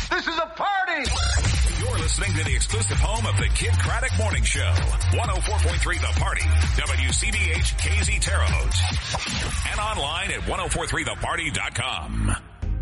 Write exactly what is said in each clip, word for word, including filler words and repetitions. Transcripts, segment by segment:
This is a party! You're listening to the exclusive home of the Kid Craddock Morning Show. one oh four point three The Party. W C B H K Z Terre Haute. And online at ten forty-three the party dot com.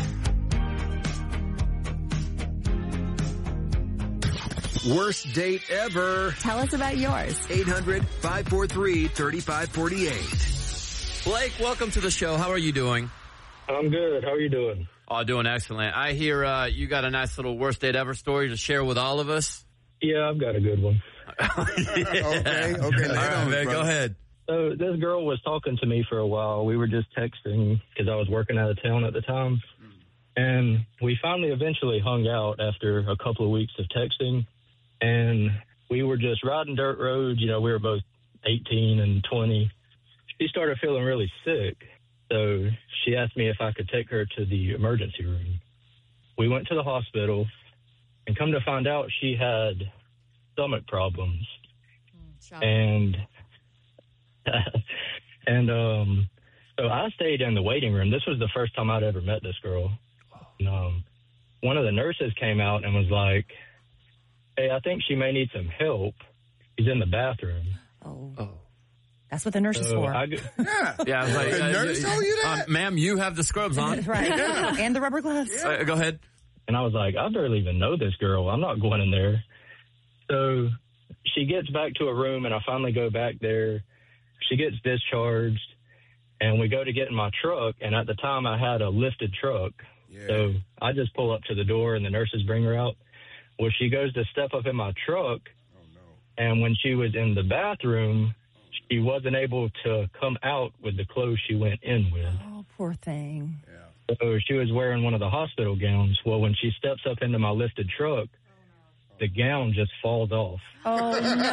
Worst date ever. Tell us about yours. eight hundred, five four three, three five four eight. Blake, welcome to the show. How are you doing? I'm good. How are you doing? Oh, doing excellent. I hear uh, you got a nice little worst date ever story to share with all of us. Yeah, I've got a good one. yeah. Okay, okay. All right, man, go ahead. So this girl was talking to me for a while. We were just texting because I was working out of town at the time. And we finally eventually hung out after a couple of weeks of texting. And we were just riding dirt roads. You know, we were both eighteen and twenty. She started feeling really sick. So she asked me if I could take her to the emergency room. We went to the hospital, and come to find out she had stomach problems. Mm, and and um, so I stayed in the waiting room. This was the first time I'd ever met this girl. And, um, one of the nurses came out and was like, hey, I think she may need some help. She's in the bathroom. Oh. oh. That's what the nurse is so for. I go- yeah. Yeah, I was like, the uh, nurse told you that? Um, ma'am, you have the scrubs on. Right. Yeah. And the rubber gloves. Yeah. Uh, go ahead. And I was like, I barely even know this girl. I'm not going in there. So she gets back to her room, and I finally go back there. She gets discharged, and we go to get in my truck. And at the time, I had a lifted truck. Yeah. So I just pull up to the door, and the nurses bring her out. Well, she goes to step up in my truck, oh, no. and when she was in the bathroom, she wasn't able to come out with the clothes she went in with. Oh, poor thing. Yeah. So she was wearing one of the hospital gowns. Well, when she steps up into my lifted truck, the gown just falls off. Oh,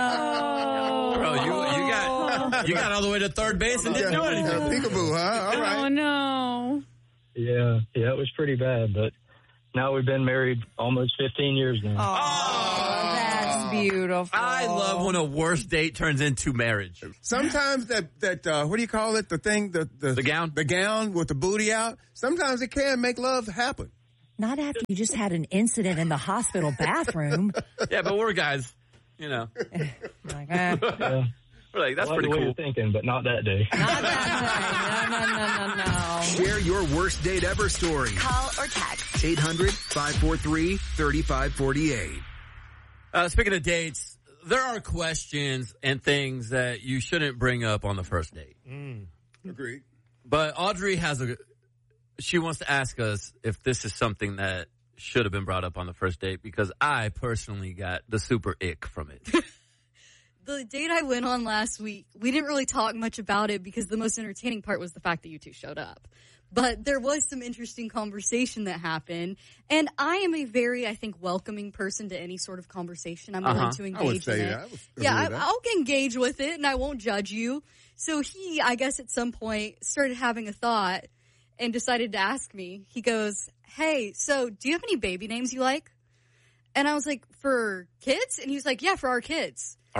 no. Bro, you, you got you got all the way to third base and didn't do anything. Uh, peekaboo, huh? All right. Oh, no. Yeah, yeah, it was pretty bad, but now we've been married almost fifteen years now. Oh, that's beautiful. I love when a worst date turns into marriage. Sometimes that, that uh, what do you call it? The thing, the, the... The gown? The gown with the booty out. Sometimes it can make love happen. Not after you just had an incident in the hospital bathroom. Yeah, but we're guys, you know. Like, eh. Yeah. We're like, that's I like pretty the way cool. you're thinking, but not that day. Not that way. No, no, no, no, no. Share your worst date ever story. Call or text. eight hundred, five four three, three five four eight. Uh, speaking of dates, there are questions and things that you shouldn't bring up on the first date. Mm. Agreed. But Audrey has a, she wants to ask us if this is something that should have been brought up on the first date, because I personally got the super ick from it. The date I went on last week, we didn't really talk much about it because the most entertaining part was the fact that you two showed up. But there was some interesting conversation that happened. And I am a very, I think, welcoming person to any sort of conversation. I'm willing Uh-huh. to engage I would say in it. that. I would Yeah, agree with I, that. I'll engage with it and I won't judge you. So he, I guess at some point, started having a thought and decided to ask me. He goes, hey, so do you have any baby names you like? And I was like, for kids? And he was like, yeah, for our kids. Oh,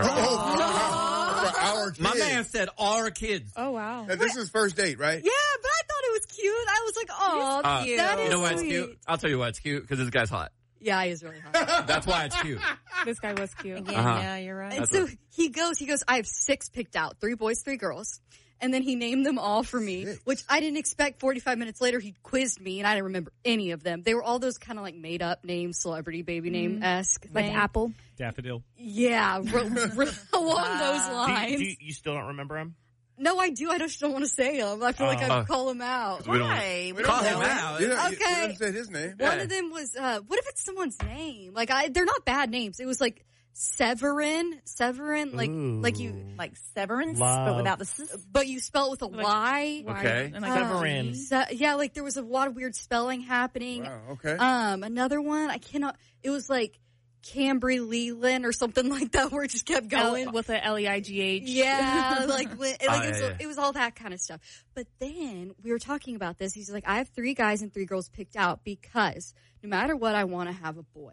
for our kids. My man said our kids. Oh, wow. Now, this is first date, right? Yeah, but I thought it was cute. I was like, oh, Uh, cute. That is you know why it's sweet. cute? I'll tell you why it's cute, because this guy's hot. Yeah, he is really hot. That's why it's cute. This guy was cute. Again, Uh-huh. yeah, you're right. And That's so what- he goes, he goes, I have six picked out, three boys, three girls. And then he named them all for me, Six. which I didn't expect. forty-five minutes later, he quizzed me, and I didn't remember any of them. They were all those kind of like made-up names, celebrity baby name-esque. Like thing. Apple. Daffodil. Yeah, ro- ro- along those Do you, lines. do you, you still don't remember him? No, I do. I just don't want to say them. I feel like Uh, I'd call him out. We don't Why? We call him know. out. You know, you- Okay. you haven't said his name. One Yeah. of them was, uh, what if it's someone's name? Like, I, they're not bad names. It was like Severin, Severin, like, Ooh. like you, Like severance, Love. but without the s. but you spell it with a Y. Okay. And like Um, Severin. Se- yeah, like there was a lot of weird spelling happening. Wow, okay. Um, another one, I cannot, it was like Cambry Leland or something like that where it just kept going. L- with a L E I G H. Yeah, like, li- like Oh, it, was, yeah, yeah. it was all that kind of stuff. But then we were talking about this. He's like, I have three guys and three girls picked out because no matter what, I want to have a boy.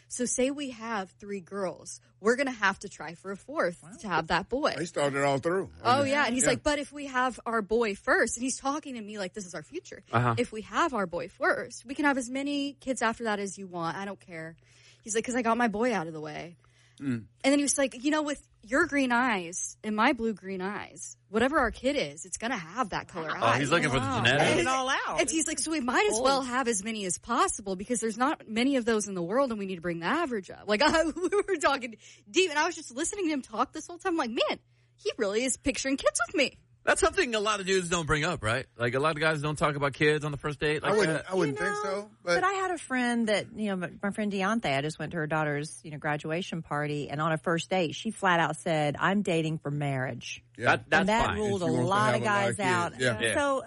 So say we have three girls. We're going to have to try for a fourth wow. to have that boy. They started all through. Oh, yeah. And he's yeah. like, but if we have our boy first, and he's talking to me like this is our future. Uh-huh. If we have our boy first, we can have as many kids after that as you want. I don't care. He's like, because I got my boy out of the way. Mm. And then he was like, you know, with your green eyes and my blue-green eyes, whatever our kid is, it's going to have that color oh, eyes. Oh, he's looking wow. for the genetics. Get it all out. And he's like, so we might as well have as many as possible because there's not many of those in the world and we need to bring the average up. Like, I, we were talking deep, and I was just listening to him talk this whole time. I'm like, man, he really is picturing kids with me. That's something a lot of dudes don't bring up, right? Like, a lot of guys don't talk about kids on the first date. Like I wouldn't, that. I wouldn't you know, think so. But. but I had a friend that, you know, my friend Deontay, I just went to her daughter's, you know, graduation party, and on a first date, she flat out said, I'm dating for marriage. Yeah. That, that's and that fine. ruled a lot of guys lot of out. Yeah. Yeah. So,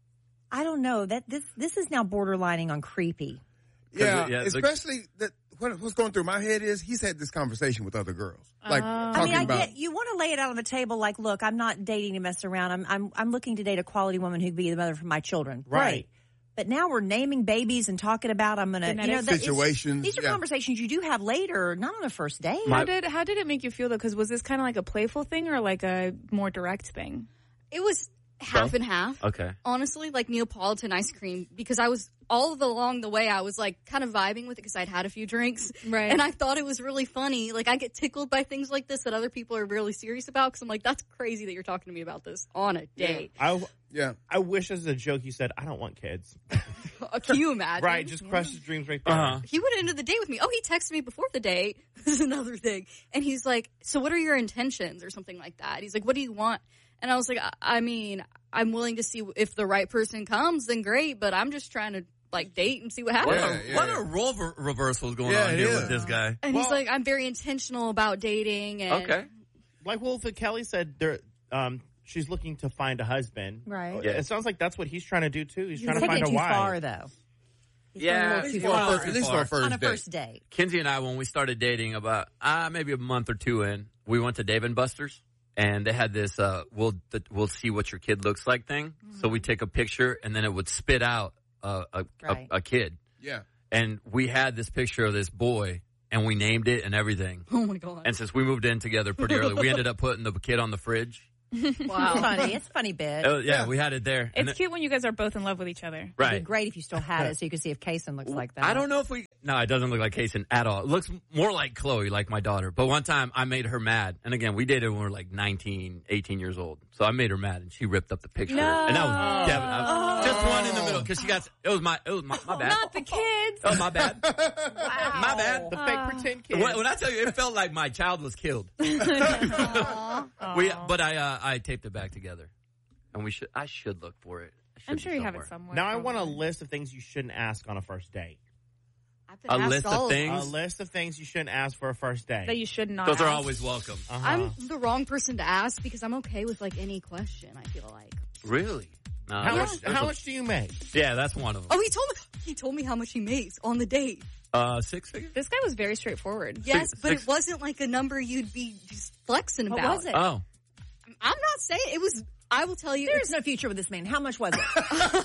I don't know. That this this is now borderlining on creepy. Yeah, yeah especially that. What, what's going through my head is he's had this conversation with other girls. Like, uh, talking I mean, I about, get you want to lay it out on the table. Like, look, I'm not dating to mess around. I'm I'm I'm looking to date a quality woman who'd be the mother for my children. Right. Great. But now we're naming babies and talking about I'm gonna you know that, situations. These are yeah. conversations you do have later, not on the first date. How did how did it make you feel though? Because was this kind of like a playful thing or like a more direct thing? It was half so? and half. Okay. Honestly, like Neapolitan ice cream, because I was all of the, along the way, I was like kind of vibing with it because I'd had a few drinks. Right. And I thought it was really funny. Like, I get tickled by things like this that other people are really serious about because I'm like, that's crazy that you're talking to me about this on a date. Yeah. I, yeah. I wish as a joke you said, I don't want kids. Can you imagine? Right, just yeah. crush his dreams right there. Uh-huh. He would have ended the date with me. Oh, he texted me before the date. This is another thing. And he's like, so what are your intentions or something like that? He's like, what do you want? And I was like, I, I mean, I'm willing to see if the right person comes, then great, but I'm just trying to like date and see what happens. What, Yeah, a, yeah, what yeah. a role ver- reversal is going Yeah, on here yeah. with this guy. And Well- he's like, I'm very intentional about dating. And Okay. Like Wolf Kelly said, there, um, she's looking to find a husband. Right. Yeah. It sounds like that's what he's trying to do too. He's, He's trying to taking find it a too wife. far, though. He's Yeah, going a little too well, far. well, at least for a first on a date. first date. Kinsey and I, when we started dating about uh, maybe a month or two in, we went to Dave and Buster's, and they had this uh, we'll the, we'll see what your kid looks like thing. Mm-hmm. So we take a picture, and then it would spit out uh, a, Right. a a kid. Yeah. And we had this picture of this boy, and we named it and everything. oh my God. And since we moved in together pretty early, we ended up putting the kid on the fridge. It's funny. It's a funny bit. Oh, yeah, Yeah. we had it there. It's And then- cute when you guys are both in love with each other. It'd right. be great if you still had it so you could see if Kason looks like that. I don't know if we. No, it doesn't look like Kason at all. It looks more like Chloe, like my daughter. But one time I made her mad. And again, we dated when we were like nineteen, eighteen years old. So I made her mad and she ripped up the picture. No. And that was Devin. I was just one in the middle because she got. It was my. It was my, my bad. Not the kids. Oh, my bad. Wow. My bad. The fake pretend kid. When, when I tell you, it felt like my child was killed. we, but I, uh, I taped it back together, and we should. I should look for it. It should I'm be sure you have somewhere. it somewhere. Now I want a probably. list of things you shouldn't ask on a first date. I've been A asked list of all things? A list of things you shouldn't ask for a first date. that you should not. Those are ask. always welcome. Uh-huh. I'm the wrong person to ask because I'm okay with like any question, I feel like. Really? No, How there's- much? there's How a- much do you make? Yeah, that's one of them. Oh, he told me he told me how much he makes on the date. Uh, six figures. This guy was very straightforward. Yes, Six- but six- it wasn't like a number you'd be just flexing What about. was it? Oh, I'm not saying it was. I will tell you. There is no future with this man. How much was it?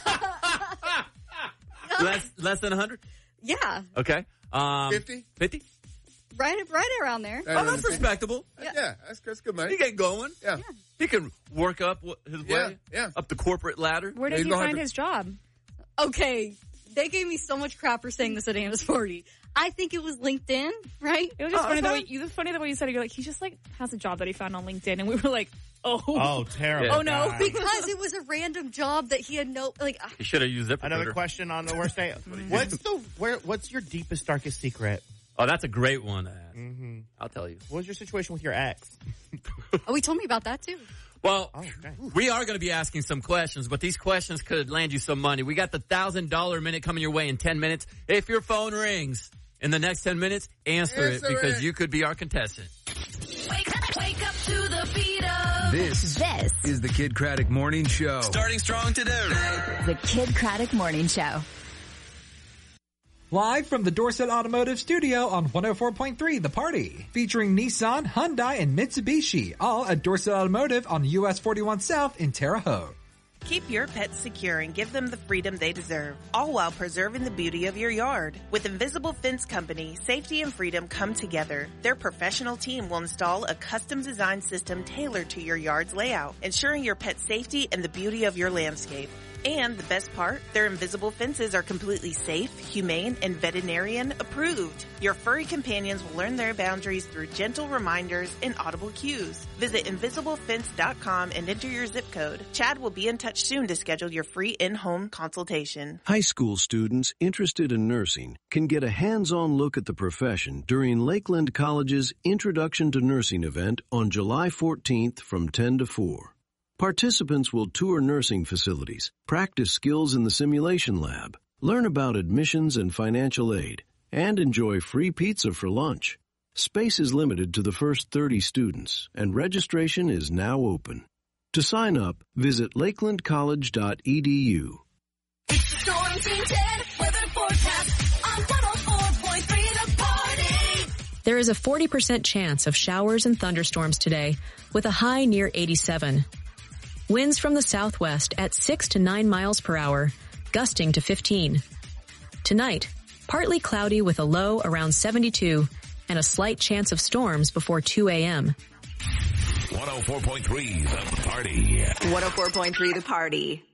less less than a hundred. Yeah, Okay. Um, fifty? Fifty. right, right around there. Oh, that's respectable. Yeah, that's, that's good money. He get going. Yeah. He can work up wh- his Yeah, way. yeah. Up the corporate ladder. Where Yeah, did you he don't have find to- his job? Okay, they gave me so much crap for saying this at Anna's party. I think it was LinkedIn, right? It was just Oh, funny the that's way you. The funny the way you said it. You're like, he just like has a job that he found on LinkedIn, and we were like, oh, Oh, terrible. Yeah. Oh, no. guy. Because it was a random job that he had no like. I- He should have used ZipRecruiter. Another question on the worst date. What's the where? What's your deepest, darkest secret? Oh, that's a great one to ask. Mm-hmm. I'll tell you. What was your situation with your ex? Oh, he told me about that too. Well, Oh, okay. we are going to be asking some questions, but these questions could land you some money. We got the one thousand dollars minute coming your way in ten minutes. If your phone rings in the next ten minutes, answer, Answer it because it. you could be our contestant. Wake up, wake up to the beat of This this. is the Kid Craddock Morning Show. Starting strong today. The Kid Craddock Morning Show. Live from the Dorset Automotive Studio on one oh four point three The Party. Featuring Nissan, Hyundai, and Mitsubishi, all at Dorset Automotive on U S forty-one South in Terre Haute. Keep your pets secure and give them the freedom they deserve, all while preserving the beauty of your yard. With Invisible Fence Company, safety and freedom come together. Their professional team will install a custom-designed system tailored to your yard's layout, ensuring your pet's safety and the beauty of your landscape. And the best part, their invisible fences are completely safe, humane, and veterinarian approved. Your furry companions will learn their boundaries through gentle reminders and audible cues. Visit invisible fence dot com and enter your zip code. Chad will be in touch soon to schedule your free in-home consultation. High school students interested in nursing can get a hands-on look at the profession during Lakeland College's Introduction to Nursing event on July fourteenth from ten to four. Participants will tour nursing facilities, practice skills in the simulation lab, learn about admissions and financial aid, and enjoy free pizza for lunch. Space is limited to the first thirty students, and registration is now open. To sign up, visit lakeland college dot e d u. Storm Team ten weather forecast on one oh four point three The Party. There is a forty percent chance of showers and thunderstorms today, with a high near eighty-seven. Winds from the southwest at six to nine miles per hour, gusting to fifteen. Tonight, partly cloudy with a low around seventy-two and a slight chance of storms before two a.m. one oh four point three The Party. one oh four point three The Party.